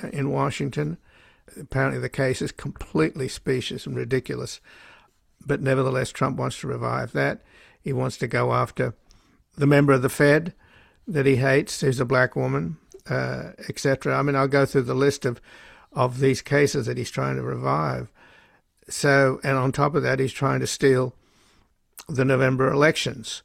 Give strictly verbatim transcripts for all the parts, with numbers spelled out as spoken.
in Washington. Apparently the case is completely specious and ridiculous, but nevertheless Trump wants to revive that. He wants to go after the member of the Fed that he hates, who's a black woman, uh, et cetera. I mean, I'll go through the list of, of these cases that he's trying to revive. So, and on top of that, he's trying to steal the November elections.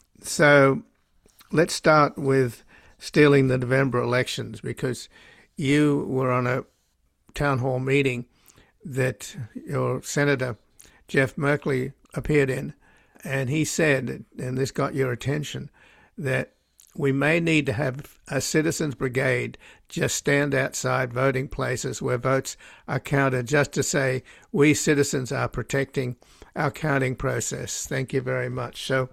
So let's start with stealing the November elections, because you were on a town hall meeting that your Senator Jeff Merkley appeared in, and he said, and this got your attention, that we may need to have a citizens brigade just stand outside voting places where votes are counted, just to say we citizens are protecting our counting process. Thank you very much. So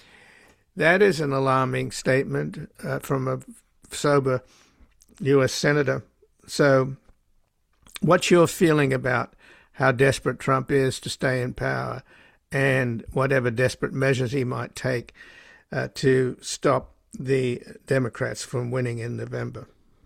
that is an alarming statement uh, from a sober U S Senator. So what's your feeling about how desperate Trump is to stay in power, and whatever desperate measures he might take uh, to stop the Democrats from winning in November?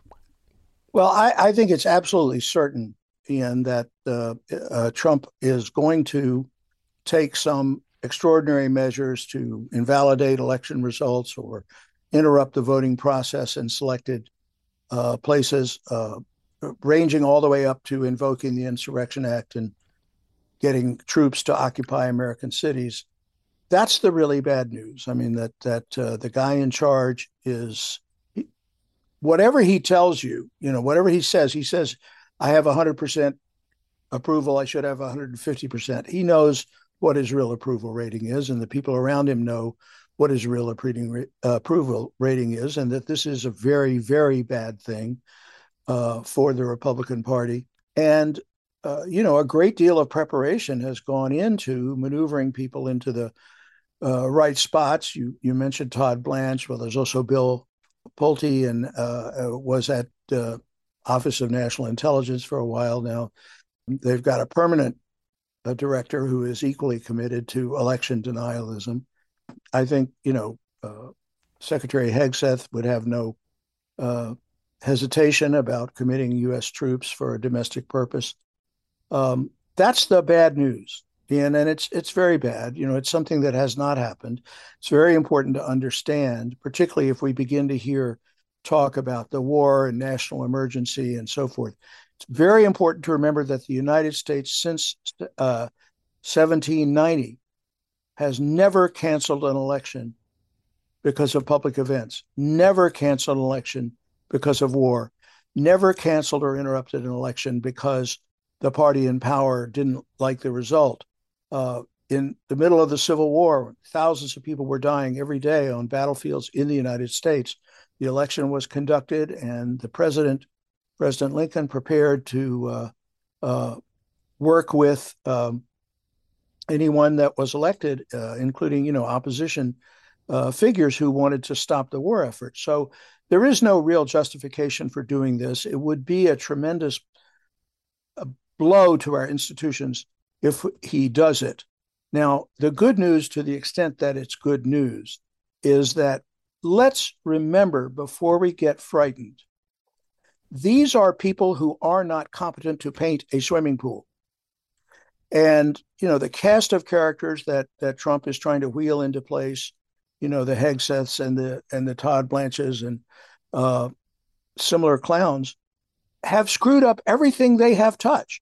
Well, I, I think it's absolutely certain, Ian, that uh, uh, Trump is going to take some extraordinary measures to invalidate election results or interrupt the voting process in selected uh, places, uh, ranging all the way up to invoking the Insurrection Act and getting troops to occupy American cities. That's the really bad news. I mean, that that uh, the guy in charge is, he, whatever he tells you, you know, whatever he says, he says, I have one hundred percent approval. I should have one hundred fifty percent. He knows what his real approval rating is, and the people around him know what his real approving, uh, approval rating is, and that this is a very, very bad thing uh, for the Republican Party. And, uh, you know, a great deal of preparation has gone into maneuvering people into the uh, right spots. You you mentioned Todd Blanche. Well, there's also Bill Pulte, and uh, was at the Office of National Intelligence for a while now. They've got a permanent uh, director who is equally committed to election denialism. I think, you know, uh, Secretary Hegseth would have no uh, hesitation about committing U S troops for a domestic purpose. Um, that's the bad news, Ian, and it's it's very bad. You know, it's something that has not happened. It's very important to understand, particularly if we begin to hear talk about the war and national emergency and so forth. It's very important to remember that the United States, since uh, seventeen ninety, has never canceled an election because of public events, never canceled an election because of war, never canceled or interrupted an election because the party in power didn't like the result. Uh, in the middle of the Civil War, thousands of people were dying every day on battlefields in the United States. The election was conducted, and the president, President Lincoln, prepared to uh, uh, work with um, anyone that was elected, uh, including, you know, opposition uh, figures who wanted to stop the war effort. So there is no real justification for doing this. It would be a tremendous uh, blow to our institutions if he does it. Now, the good news, to the extent that it's good news, is that let's remember, before we get frightened, these are people who are not competent to paint a swimming pool. And, you know, the cast of characters that that Trump is trying to wheel into place, you know, the Hegseths and the and the Todd Blanches and uh, similar clowns, have screwed up everything they have touched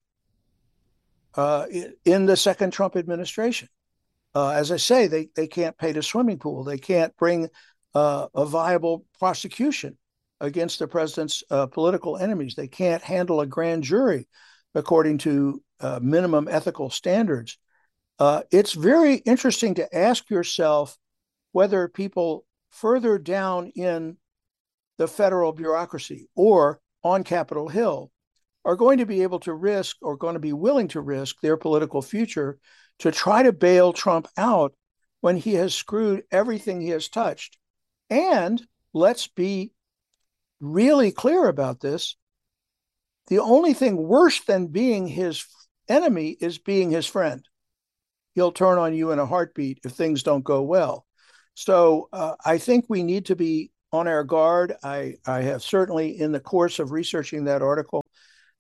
uh, in the second Trump administration. Uh, as I say, they they can't paint a swimming pool. They can't bring uh, a viable prosecution against the president's uh, political enemies. They can't handle a grand jury according to uh, minimum ethical standards. Uh, it's very interesting to ask yourself whether people further down in the federal bureaucracy or on Capitol Hill are going to be able to risk, or going to be willing to risk, their political future to try to bail Trump out when he has screwed everything he has touched. And let's be really clear about this. The only thing worse than being his enemy is being his friend. He'll turn on you in a heartbeat if things don't go well. So uh, I think we need to be on our guard. I, I have certainly, in the course of researching that article,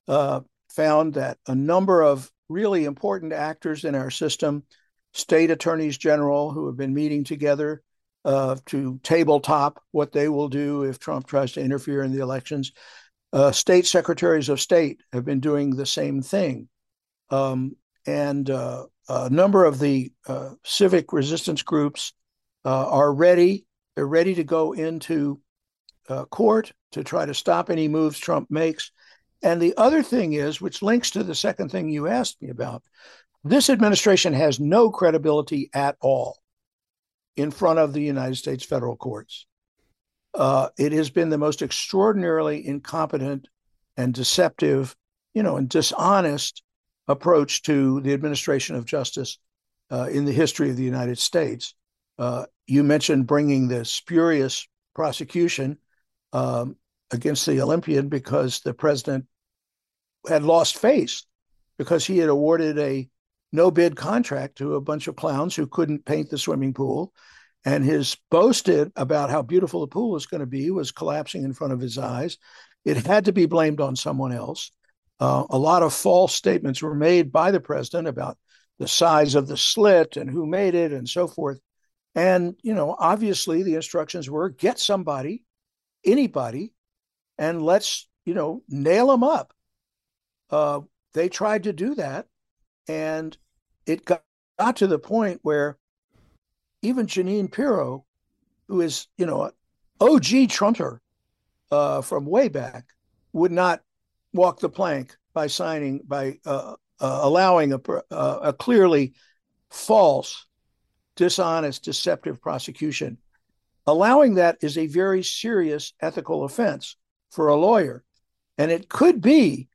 uh, found that a number of really important actors in our system, state attorneys general who have been meeting together uh, to tabletop what they will do if Trump tries to interfere in the elections, uh, state secretaries of state have been doing the same thing. Um, and uh, a number of the uh, civic resistance groups uh, are ready. They're ready to go into uh, court to try to stop any moves Trump makes. And the other thing is, which links to the second thing you asked me about, this administration has no credibility at all in front of the United States federal courts. Uh, it has been the most extraordinarily incompetent and deceptive, you know, and dishonest approach to the administration of justice uh, in the history of the United States. Uh, you mentioned bringing the spurious prosecution um, against the Olympian because the president had lost face because he had awarded a no-bid contract to a bunch of clowns who couldn't paint the swimming pool. And his boasted about how beautiful the pool was going to be was collapsing in front of his eyes. It had to be blamed on someone else. Uh, a lot of false statements were made by the president about the size of the slit and who made it and so forth. And, you know, obviously the instructions were get somebody, anybody, and let's, you know, nail them up. Uh, they tried to do that. And it got, got to the point where even Jeanine Pirro, who is, you know, an O G Trumper uh, from way back, would not walk the plank by signing, by uh, uh, allowing a, uh, a clearly false, dishonest, deceptive prosecution. Allowing that is a very serious ethical offense for a lawyer. And it could be,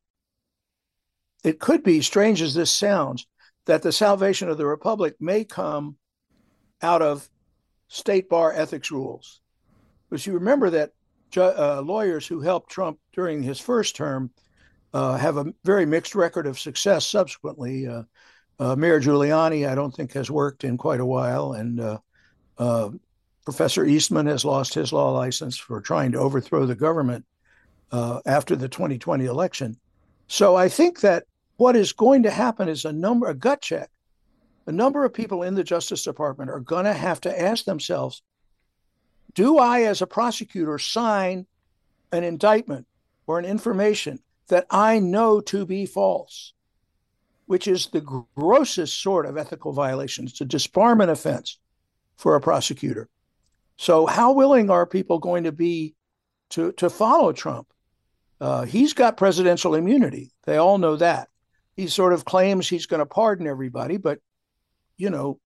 it could be, strange as this sounds, that the salvation of the republic may come out of state bar ethics rules. Because you remember that ju- uh, lawyers who helped Trump during his first term uh, have a very mixed record of success subsequently. Uh, uh, Mayor Giuliani, I don't think, has worked in quite a while. And uh, uh, Professor Eastman has lost his law license for trying to overthrow the government uh, after the twenty twenty election. So I think that what is going to happen is a number, a gut check. A number of people in the Justice Department are going to have to ask themselves, do I, as a prosecutor, sign an indictment or an information that I know to be false, which is the grossest sort of ethical violation. It's a disbarment offense for a prosecutor. So how willing are people going to be to, to follow Trump? Uh, he's got presidential immunity. They all know that. He sort of claims he's going to pardon everybody, but you know,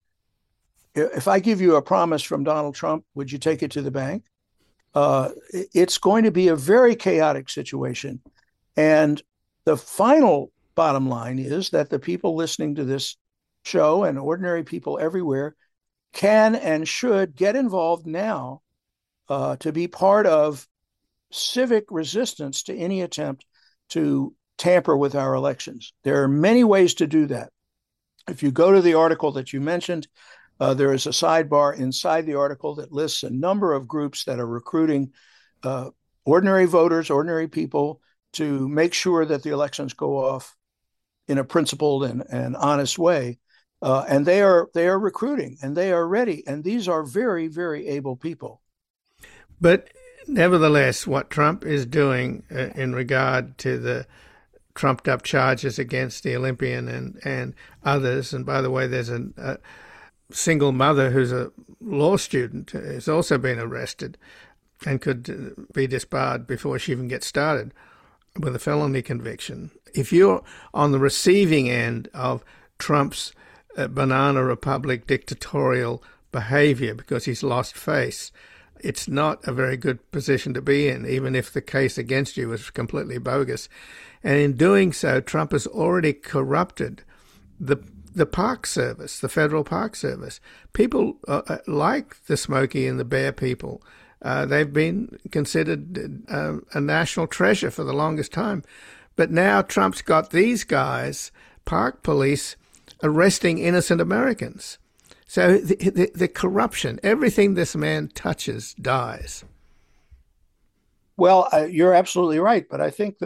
if I give you a promise from Donald Trump, would you take it to the bank? Uh, it's going to be a very chaotic situation. And the final bottom line is that the people listening to this show and ordinary people everywhere can and should get involved now uh, to be part of civic resistance to any attempt to tamper with our elections. There are many ways to do that. If you go to the article that you mentioned, uh, there is a sidebar inside the article that lists a number of groups that are recruiting uh, ordinary voters, ordinary people, to make sure that the elections go off in a principled and, and honest way. Uh, and they are they are recruiting and they are ready. And these are very, very able people. But nevertheless, what Trump is doing uh, in regard to the trumped up charges against the Olympian and, and others. And by the way, there's a, a single mother who's a law student who's also been arrested and could be disbarred before she even gets started with a felony conviction. If you're on the receiving end of Trump's uh, banana republic dictatorial behavior because he's lost face, it's not a very good position to be in, even if the case against you is completely bogus. And in doing so, Trump has already corrupted the the Park Service, the Federal Park Service. People uh, like the Smokey and the Bear people. Uh, they've been considered uh, a national treasure for the longest time. But now Trump's got these guys, park police, arresting innocent Americans. So the, the, the corruption, everything this man touches dies. Well, uh, you're absolutely right. But I think the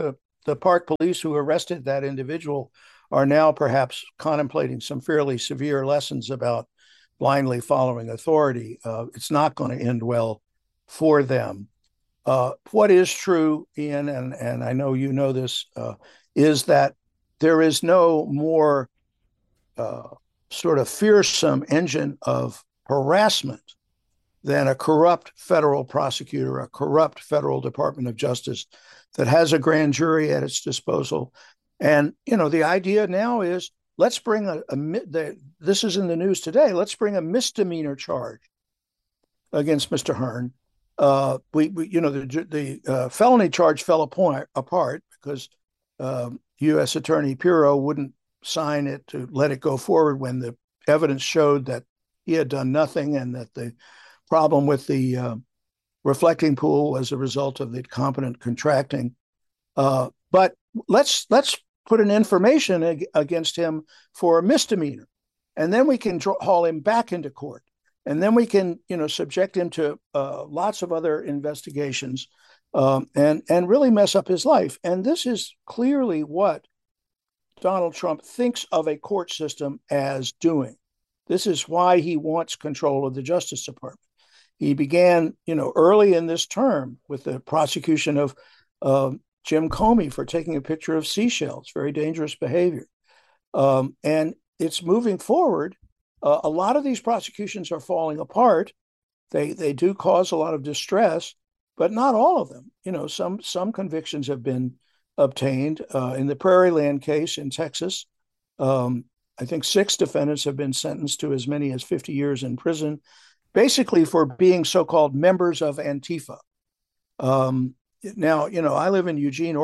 the Park Police who arrested that individual are now perhaps contemplating some fairly severe lessons about blindly following authority. Uh, it's not going to end well for them. Uh, what is true, Ian, and, and I know you know this, uh, is that there is no more uh, sort of fearsome engine of harassment than a corrupt federal prosecutor, a corrupt federal Department of Justice that has a grand jury at its disposal. And, you know, the idea now is let's bring a, a the, this is in the news today, let's bring a misdemeanor charge against Mister Hearn. Uh, we, we, you know, the, the uh, felony charge fell apart, apart because um, U S Attorney Pirro wouldn't sign it to let it go forward when the evidence showed that he had done nothing and that the problem with the uh, reflecting pool was a result of the competent contracting. Uh, but let's let's put an information ag- against him for a misdemeanor, and then we can draw, haul him back into court, and then we can, you know, subject him to uh, lots of other investigations, um, and and really mess up his life. And this is clearly what Donald Trump thinks of a court system as doing. This is why he wants control of the Justice Department. He began, you know, early in this term with the prosecution of uh, Jim Comey for taking a picture of seashells, very dangerous behavior. Um, and it's moving forward. Uh, a lot of these prosecutions are falling apart. They they do cause a lot of distress, but not all of them. You know, some some convictions have been obtained. Uh, in the Prairie Land case in Texas, um, I think six defendants have been sentenced to as many as fifty years in prison, basically for being so-called members of Antifa. Um, now, you know, I live in Eugene,